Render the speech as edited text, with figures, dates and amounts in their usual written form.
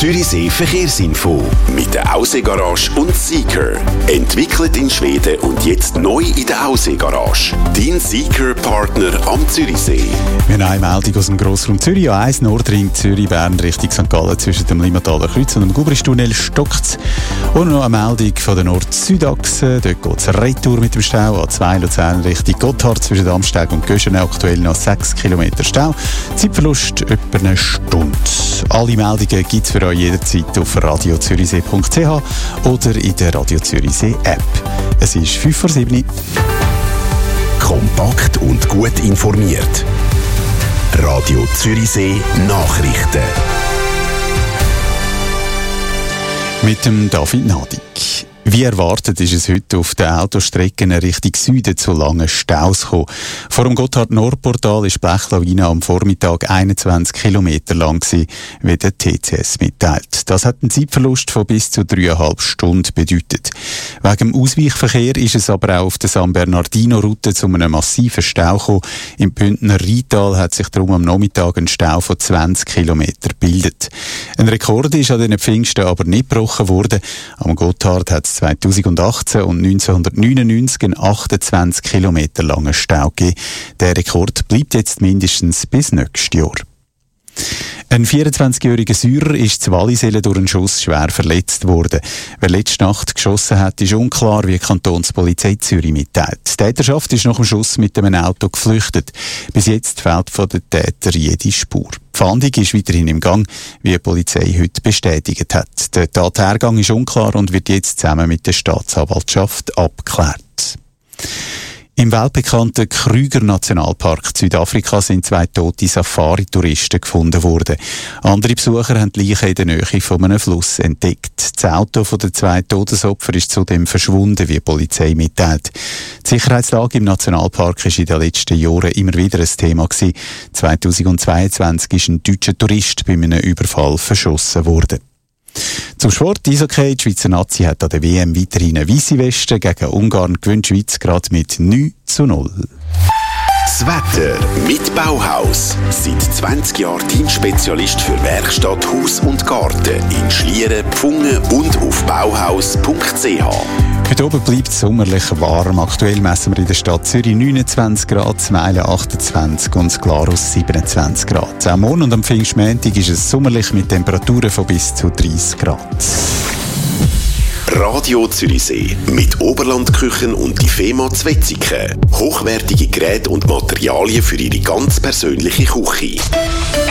Zürichsee Verkehrsinfo mit der Ausseegarage und Seeker. Entwickelt in Schweden und jetzt neu in der Ausseegarage. Dein Seeker-Partner am Zürichsee. Wir haben eine Meldung aus dem Grossraum Zürich. A1 Nordring Zürich-Bern Richtung St. Gallen zwischen dem Limmataler Kreuz und dem Gubristunnel stockt. Und noch eine Meldung von der Nord-Süd-Achse. Dort geht es Retour mit dem Stau. A2 Luzern Richtung Gotthard zwischen Amsteg und Göschene. Aktuell noch 6 Kilometer Stau. Zeitverlust etwa eine Stunde. Alle Meldungen gibt es für euch jederzeit auf radiozürichsee.ch oder in der Radio Zürichsee App. Es ist 5:07. Kompakt und gut informiert. Radio Zürichsee Nachrichten. Mit dem David Nadig. Wie erwartet ist es heute auf den Autostrecken Richtung Süden zu langen Staus gekommen. Vor dem Gotthard-Nord-Portal ist die Blechlawine am Vormittag 21 Kilometer lang gewesen, wie der TCS mitteilt. Das hat einen Zeitverlust von bis zu 3,5 Stunden bedeutet. Wegen dem Ausweichverkehr ist es aber auch auf der San Bernardino-Route zu einem massiven Stau gekommen. Im Bündner Rheintal hat sich darum am Nachmittag ein Stau von 20 Kilometern gebildet. Ein Rekord ist an den Pfingsten aber nicht gebrochen worden. Am Gotthard hat es 2018 und 1999 einen 28 Kilometer langen Stau gegeben. Der Rekord bleibt jetzt mindestens bis nächstes Jahr. Ein 24-jähriger Syrer ist zu Wallisellen durch einen Schuss schwer verletzt worden. Wer letzte Nacht geschossen hat, ist unklar, wie die Kantonspolizei Zürich mitteilt. Die Täterschaft ist nach dem Schuss mit einem Auto geflüchtet. Bis jetzt fehlt von den Tätern jede Spur. Die Fahndung ist weiterhin im Gang, wie die Polizei heute bestätigt hat. Der Tathergang ist unklar und wird jetzt zusammen mit der Staatsanwaltschaft abgeklärt. Im weltbekannten Krüger-Nationalpark Südafrika sind 2 tote Safari-Touristen gefunden worden. Andere Besucher haben die Leichen in der Nähe von einem Fluss entdeckt. Das Auto der 2 Todesopfer ist zudem verschwunden, wie die Polizei mitteilt. Die Sicherheitslage im Nationalpark ist in den letzten Jahren immer wieder ein Thema gewesen. 2022 ist ein deutscher Tourist bei einem Überfall verschossen worden. Zum Sport, Eishockey. Die Schweizer Nazi hat an der WM weiterhin eine weisse Weste. Gegen Ungarn gewinnt die Schweiz gerade mit 9:0. Das Wetter mit Bauhaus. Seit 20 Jahren Teamspezialist für Werkstatt, Haus und Garten in Schlieren, Pfungen und auf bauhaus.ch. Heute oben bleibt es sommerlich warm. Aktuell messen wir in der Stadt Zürich 29 Grad, Smeilen 28 und Glarus 27 Grad. Auch morgen und am Pfingstmontag ist es sommerlich mit Temperaturen von bis zu 30 Grad. Radio Zürichsee mit Oberlandküchen und die FEMA Zwetzigen. Hochwertige Geräte und Materialien für Ihre ganz persönliche Küche.